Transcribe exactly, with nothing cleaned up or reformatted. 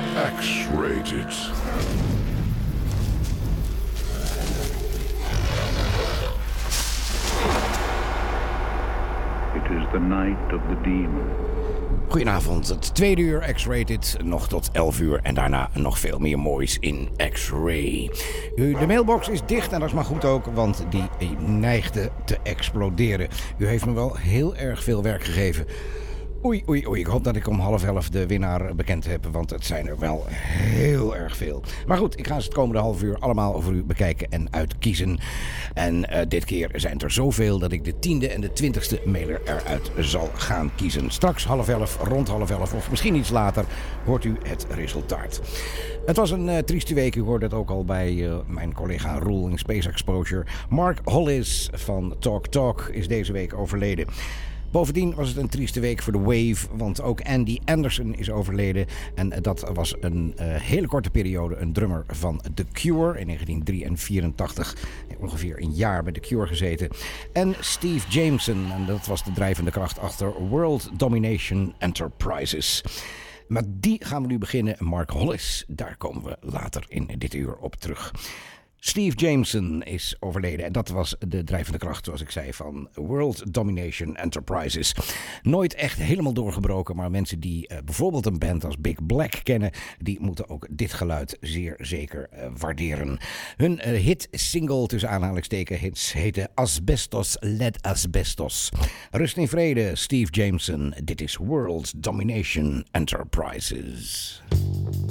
X-rated. It is the night of the demon. Goedenavond, het tweede uur X-rated, nog tot elf uur en daarna nog veel meer moois in X-ray. U, de mailbox is dicht en dat is maar goed ook, want die neigde te exploderen. U heeft me wel heel erg veel werk gegeven. Oei, oei, oei. Ik hoop dat ik om half elf de winnaar bekend heb, want het zijn er wel heel erg veel. Maar goed, ik ga ze het komende half uur allemaal voor u bekijken en uitkiezen. En uh, dit keer zijn het er zoveel dat ik de tiende en de twintigste mailer eruit zal gaan kiezen. Straks half elf, rond half elf of misschien iets later hoort u het resultaat. Het was een uh, trieste week, u hoorde het ook al bij uh, mijn collega Roel in Space Exposure. Mark Hollis van Talk Talk is deze week overleden. Bovendien was het een trieste week voor de Wave, want ook Andy Anderson is overleden. En dat was een uh, hele korte periode een drummer van The Cure in negentien vierentachtig. Ongeveer een jaar bij The Cure gezeten. En Steve Jameson, en dat was de drijvende kracht achter World Domination Enterprises. Maar die gaan we nu beginnen. Mark Hollis, daar komen we later in dit uur op terug. Steve Jameson is overleden en dat was de drijvende kracht, zoals ik zei, van World Domination Enterprises. Nooit echt helemaal doorgebroken, maar mensen die uh, bijvoorbeeld een band als Big Black kennen, die moeten ook dit geluid zeer zeker uh, waarderen. Hun uh, hit-single tussen aanhalingstekens heette Asbestos Led Asbestos. Rust in vrede, Steve Jameson. Dit is World Domination Enterprises.